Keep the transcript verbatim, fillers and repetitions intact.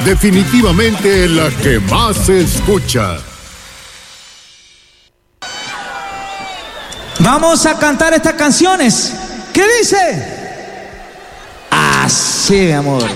definitivamente la que más se escucha. Vamos a cantar estas canciones. ¿Qué dice? Así, mi amor.